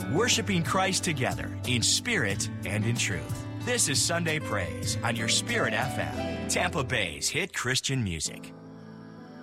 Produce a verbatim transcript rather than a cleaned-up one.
worshiping Christ together in spirit and in truth. This is Sunday Praise on your Spirit F M, Tampa Bay's hit Christian music.